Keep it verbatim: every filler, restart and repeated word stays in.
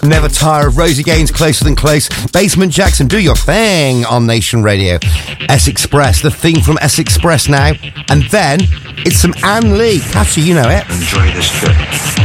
Never Tire of Rosie Gaines, Closer Than Close. Basement Jackson, Do Your Thing on Nation Radio. S Express, the theme from S Express now. And then it's some Anne Lee. Catchy, you know it. Enjoy this trip.